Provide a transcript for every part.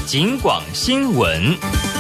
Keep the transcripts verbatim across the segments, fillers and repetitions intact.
警广新闻。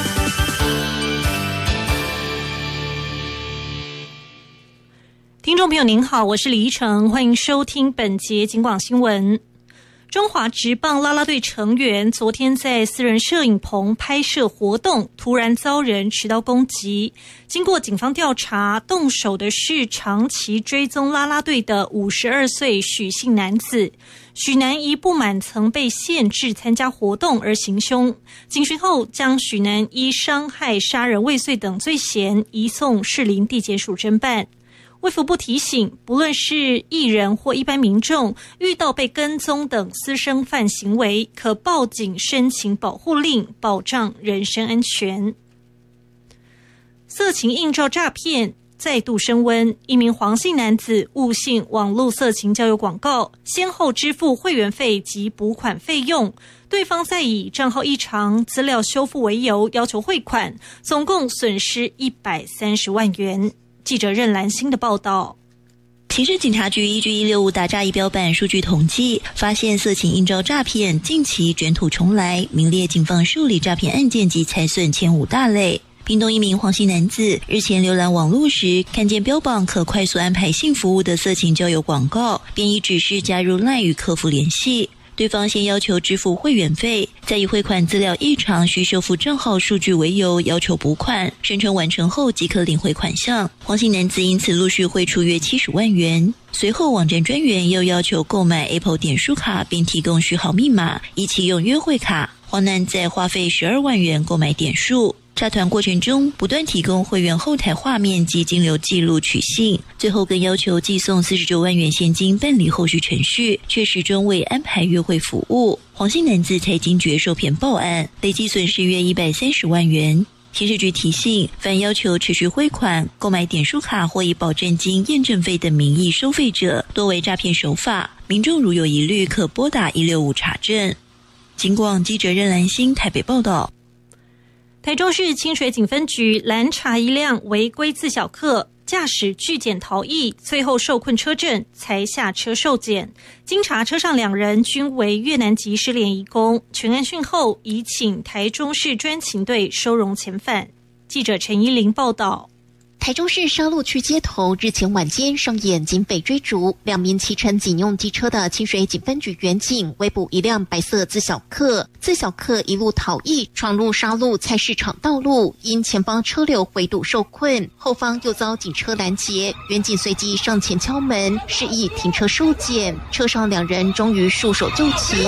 听众朋友您好，我是李依晨，欢迎收听本节警广新闻。中华职棒啦啦队成员昨天在私人摄影棚拍摄活动，突然遭人持刀攻击。经过警方调查，动手的是长期追踪啦啦队的五十二岁许姓男子。许男一不满曾被限制参加活动而行凶，警讯后将许男依伤害、杀人未遂等罪嫌移送士林地检署侦办。卫福部提醒，不论是艺人或一般民众，遇到被跟踪等私生饭行为，可报警申请保护令，保障人身安全。色情应照诈骗再度升温，一名黄姓男子误信网络色情交友广告，先后支付会员费及补款费用，对方再以账号异常、资料修复为由要求汇款，总共损失一百三十万元。记者任兰心的报道。 刑事警察局依据一六五打诈仪表板数据统计，发现色情应照诈骗近期卷土重来，名列警方受理诈骗案件及财损前五大类。屏东一名黄姓男子日前浏览网络时，看见标榜可快速安排性服务的色情交友广告，便以指示加入 LINE 与客服联系。对方先要求支付会员费，再以汇款资料异常需修复账号数据为由要求补款，声称完成后即可领回款项。黄姓男子因此陆续汇出约七十万元。随后网站专员又要求购买 Apple 点数卡，并提供序号密码，以启用约会卡。黄男再花费十二万元购买点数。诈团过程中不断提供会员后台画面及金流记录取信，最后更要求寄送四十九万元现金办理后续程序，却始终未安排约会服务。黄姓男子才惊觉受骗报案，累计损失约一百三十万元。刑事局提醒，凡要求持续汇款、购买点数卡或以保证金、验证费等名义收费者，多为诈骗手法，民众如有疑虑可拨打一六五查证。警广记者任兰心台北报道。 台中市清水警分局拦查一辆违规自小客，驾驶拒检逃逸，最后受困车阵才下车受检。经查，车上两人均为越南籍失联移工。全案讯后，已请台中市专勤队收容遣返。记者陈依玲报道。 台中市沙鹿区街头日前晚间上演警匪追逐，两名骑乘警用机车的清水警分局员警围捕一辆白色自小客，自小客一路逃逸，闯入沙鹿菜市场道路，因前方车流围堵受困，后方又遭警车拦截，员警随即上前敲门，示意停车受检，车上两人终于束手就擒。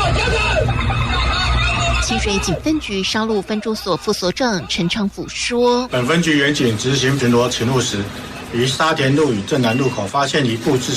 清水警分局沙鹿分驻所副所长陈昌甫说：“ 本分局员警执行巡逻勤务时，于沙田路与正南路口发现一部自